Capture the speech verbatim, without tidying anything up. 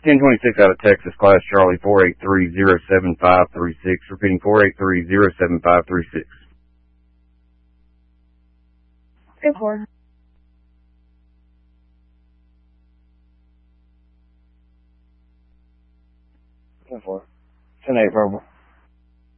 ten twenty-six out of Texas, Class Charlie, four eight three zero seven five three six. Repeating, four eight three zero seven five three six. Good four. ten four. ten eight, Verbal.